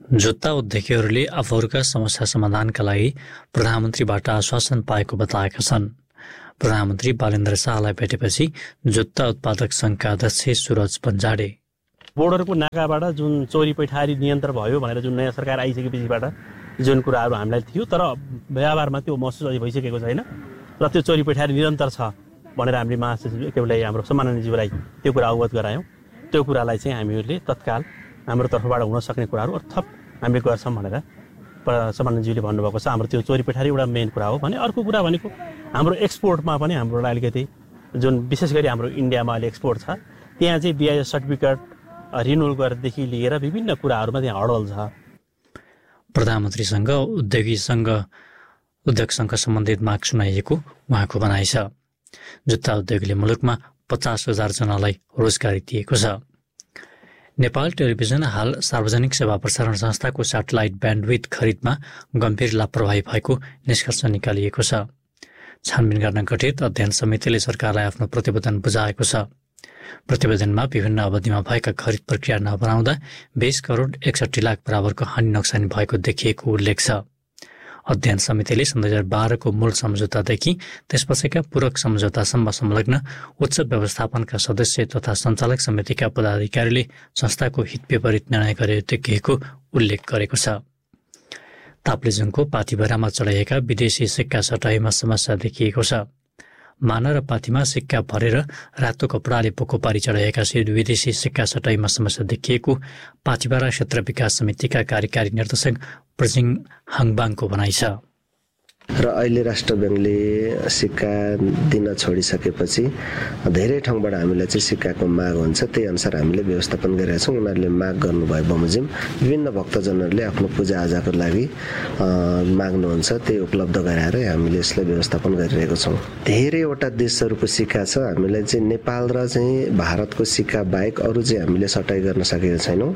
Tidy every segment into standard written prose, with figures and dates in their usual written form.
जुत्ता उद्योगीहरूले आफूहरूका समस्या समाधानका लागि प्रधानमन्त्रीबाट आश्वासन पाएको बताएका छन्। प्रधानमन्त्री बालेन्द्र शाहलाई भेटेपछि जुत्ता उत्पादक सङ्घका अध्यक्ष सुरज पन्जाडे बोर्डरको नाकाबाट जुन चोरी पैठारी नियन्त्रण भयो भनेर जुन नयाँ सरकार आइसकेपछिबाट जुन कुराहरू हामीलाई थियो, तर व्यवहारमा त्यो महसुस अझै भइसकेको छैन र त्यो चोरी पैठारी निरन्तर छ भनेर हामीले महासचिवलाई हाम्रो सम्माननीयज्यूलाई त्यो कुरा अवगत गरायौँ। त्यो कुरालाई चाहिँ हामीहरूले तत्काल हाम्रो तर्फबाट हुन सक्ने कुराहरू थप हामीले गर्छौँ भनेर सम्माननीयज्यूले भन्नुभएको छ। हाम्रो त्यो चोरी पैठारी एउटा मेन कुरा हो भने अर्को कुरा भनेको हाम्रो एक्सपोर्टमा पनि हाम्रो अलिकति जुन विशेष गरी हाम्रो इन्डियामा अहिले एक्सपोर्ट छ, त्यहाँ चाहिँ BIS सर्टिफिकेट रिन्युअल गरेदेखि लिएर विभिन्न कुराहरूमा त्यहाँ हडल छ। प्रधानमन्त्रीसँग उद्योगसँग सम्बन्धित माग सुनाइएको उहाँको भनाइ छ। जुत्ता उद्योगले मुलुकमा 50,000 जनालाई रोजगारी दिएको छ। नेपाल टेलिभिजन हाल सार्वजनिक सेवा प्रसारण संस्थाको स्याटेलाइट ब्यान्डविथ खरिदमा गम्भीर लापरवाही भएको निष्कर्ष निकालिएको छ। छानबिन गर्न गठित अध्ययन समितिले सरकारलाई आफ्नो प्रतिवेदन बुझाएको छ। प्रतिवेदनमा विभिन्न अवधिमा भएका खरिद प्रक्रिया नबनाउँदा 20 करोड 61 लाख बराबरको हानि नोक्सानी भएको देखिएको उल्लेख छ। अध्ययन समितिले सन् 2012 को मूल सम्झौतादेखि त्यसपछिका पूरक सम्झौतासम्म संलग्न उच्च व्यवस्थापनका सदस्य तथा सञ्चालक समितिका पदाधिकारीले संस्थाको हित विपरीत निर्णय गरे देखिएको उल्लेख गरेको छ। ताप्लेजुङको पाथिभरामा चढाइएका विदेशी सिक्का सटाइमा समस्या देखिएको छ। माना र पाथीमा सिक्का भरेर रातो कपडाले पोको पारी चढाइएका विदेशी सिक्का सटाइमा समस्या देखिएको पाथिभरा क्षेत्र विकास समितिका कार्यकारी निर्देशक प्रजिङ हाङबाङको भनाइ छ। र अहिले राष्ट्र ब्याङ्कले सिक्का दिन छोडिसकेपछि धेरै ठाउँबाट हामीलाई चाहिँ सिक्काको माग हुन्छ, त्यही अनुसार हामीले व्यवस्थापन गरेका छौँ। उनीहरूले माग गर्नुभयो बमोजिम विभिन्न भक्तजनहरूले आफ्नो पूजाआजाको लागि माग्नुहुन्छ, त्यही उपलब्ध गराएर हामीले यसलाई व्यवस्थापन गरिरहेको छौँ। धेरैवटा देशहरूको सिक्का छ, हामीलाई चाहिँ नेपाल र चाहिँ भारतको सिक्का बाहेक अरू चाहिँ हामीले सटाइ गर्न सकेका छैनौँ।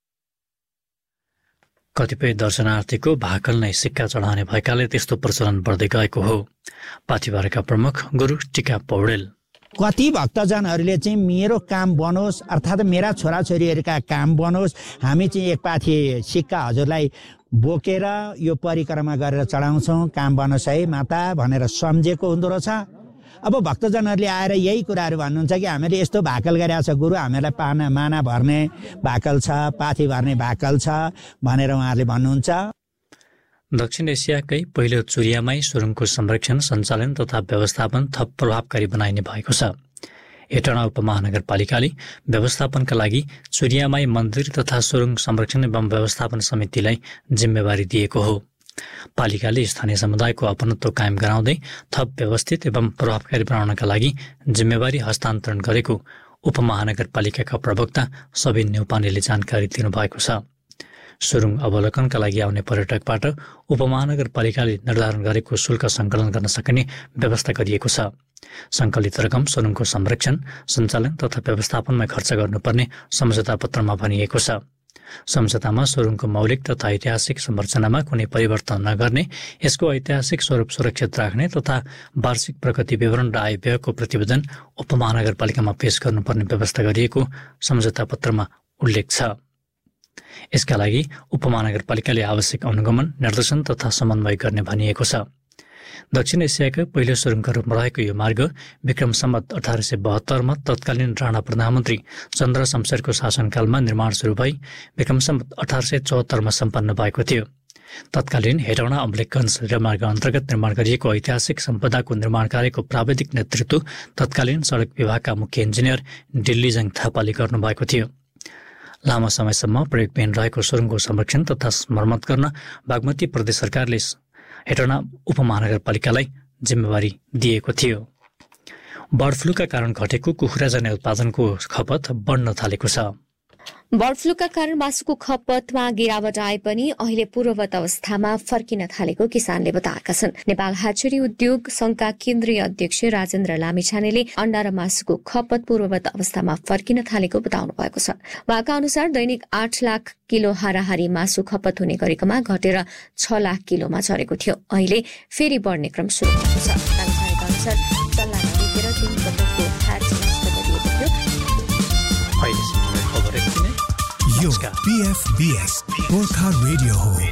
कतिपय दर्शनार्थीको भाकल नै सिक्का चढाउने भएकाले त्यस्तो प्रचलन बढ्दै गएको हो। पाथिभराका प्रमुख गुरु टिका पौडेल कति भक्तजनहरूले चाहिँ मेरो काम बनोस् अर्थात् मेरा छोराछोरीहरूका काम बनोस्, हामी चाहिँ एक पाथी सिक्का हजुरलाई बोकेर यो परिक्रमा गरेर चढाउँछौँ, काम बनोस् है माता भनेर सम्झेको हुँदो रहेछ। अब भक्तजनहरूले आएर यही कुराहरू भन्नुहुन्छ कि हामीले यस्तो भाकल गरिरहेको छ गुरु, हामीलाई माना भर्ने भाकल छ, पाथी भर्ने भाकल छ भनेर उहाँहरूले भन्नुहुन्छ। दक्षिण एसियाकै पहिलो चुरियामै सुरुङको संरक्षण, सञ्चालन तथा व्यवस्थापन थप प्रभावकारी बनाइने भएको छ। हेटौँडा उपमहानगरपालिकाले व्यवस्थापनका लागि चुरियामाई मन्दिर तथा सुरुङ संरक्षण एवं व्यवस्थापन समितिलाई जिम्मेवारी दिएको हो। पालिकाले स्थानीय समुदायको अपनत्व कायम गराउँदै थप व्यवस्थित एवं प्रभावकारी बनाउनका लागि जिम्मेवारी हस्तान्तरण गरेको उपमहानगरपालिकाका प्रवक्ता सबिन न्यौपानेले जानकारी दिनुभएको छ। सुरुङ अवलोकनका लागि आउने पर्यटकबाट उपमहानगरपालिकाले निर्धारण गरेको शुल्क सङ्कलन गर्न सकिने व्यवस्था गरिएको छ। सङ्कलित रकम सुरुङको संरक्षण, सञ्चालन तथा व्यवस्थापनमा खर्च गर्नुपर्ने सम्झौता पत्रमा भनिएको छ। सम्झौतामा सुरुङको मौलिक तथा ऐतिहासिक संरचनामा कुनै परिवर्तन नगर्ने, यसको ऐतिहासिक स्वरूप सुरक्षित राख्ने तथा वार्षिक प्रगति विवरण र आय व्ययको प्रतिवेदन उपमहानगरपालिकामा पेश गर्नुपर्ने व्यवस्था गरिएको सम्झौता पत्रमा उल्लेख छ। यसका लागि उपमहानगरपालिकाले आवश्यक अनुगमन, निर्देशन तथा समन्वय गर्ने भनिएको छ। दक्षिण एसियाकै पहिलो सुरुङका रूपमा रहेको यो मार्ग विक्रम सम्वत 1872 मा तत्कालीन राणा प्रधानमन्त्री चन्द्र शमशेरको शासनकालमा निर्माण सुरु भई विक्रम सम्वत 1874 मा सम्पन्न भएको थियो। तत्कालीन हेटौँडा अम्लेखगञ्ज रेलमार्ग अन्तर्गत निर्माण गरिएको ऐतिहासिक सम्पदाको निर्माण कार्यको प्राविधिक नेतृत्व तत्कालीन सडक विभागका मुख्य इन्जिनियर दिल्लीजङ थापाले गर्नुभएको थियो। लामो समयसम्म प्रयोगविहीन रहेको सुरुङको संरक्षण तथा मर्मत गर्न बागमती प्रदेश सरकारले हेटौँडा उपमहानगरपालिकालाई जिम्मेवारी दिएको थियो। बर्ड फ्लूका कारण घटेको कुखुराजन्य उत्पादनको खपत बढ्न थालेको छ। बर्ड फ्लूका कारण मासुको खपतमा गिरावट आए पनि अहिले पूर्ववत अवस्थामा फर्किन थालेको किसानले बताएका छन्। नेपाल हाचेरी उद्योग संघका केन्द्रीय अध्यक्ष राजेन्द्र लामिछानेले अण्डा र मासुको खपत पूर्ववत अवस्थामा फर्किन थालेको बताउनु भएको छ। उहाँका अनुसार दैनिक 8 लाख किलो हाराहारी मासु खपत हुने गरेकोमा घटेर 6 लाख किलोमा झरेको थियो। अहिले फेरि बढ्ने क्रम सुरु भएको छ। लामिछानेका अनुसार चल्ला नबितेर 3 पटकको फ्याट नष्ट गरिएको थियो। यो PFBS गोर्खा रेडियो हो।